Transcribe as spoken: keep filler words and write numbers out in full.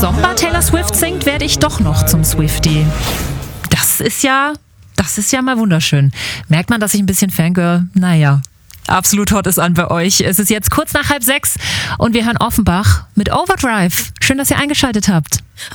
Sommer Taylor Swift singt, werde ich doch noch zum Swiftie. Das ist ja, das ist ja mal wunderschön. Merkt man, dass ich ein bisschen Fangirl? Naja, absolut hot ist an bei euch. Es ist jetzt kurz nach halb sechs und wir hören Offenbach mit Overdrive. Schön, dass ihr eingeschaltet habt.